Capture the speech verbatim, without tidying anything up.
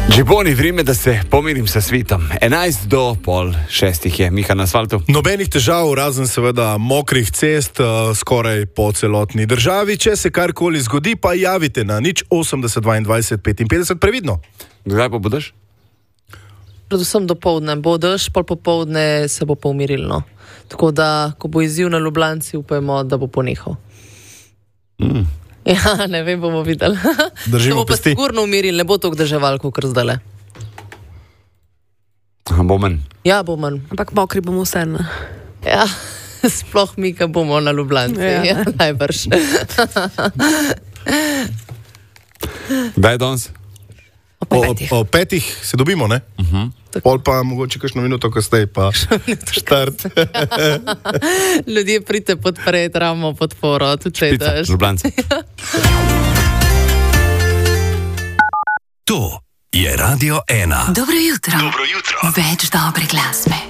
Džiboni, vrime, da se pomirim sa svitom. enajst do pol šestih je, Miha na asfaltu. Nobenih težav, razen seveda mokrih cest, uh, skoraj po celotni državi. Če se karkoli zgodi, pa javite na nič osemdeset dvaindvajset petinpetdeset, previdno. Kdaj pa bodaš? Predvsem do povdne bo dež, pol popovdne se bo poumirilno. Tako da, ko bo izziv na Ljubljanci, upajmo, da bo ponehal. Mm. Ja, ne vem, bomo videli. Držimo bo pa pesti. sigurno umiril, ne bo to deževal, kot zdajle. Bo manj. Ja, bo manj. Ampak mokri bomo vse. Ne? Ja, sploh mi, ki bomo na Ljubljanci. Ja, ja najbrž. Kdaj je danes? O O, petih. o petih se dobimo, ne? Uh-huh. Pol pa mogoče kakšno minuto kasneje pa štart. Ljudje pridite podpreti, ramo podporo, tudi če je Špica, dež. Ljubljanci. To je Radio ena. Dobro jutro. Dobro jutro. Več dobre glasbe.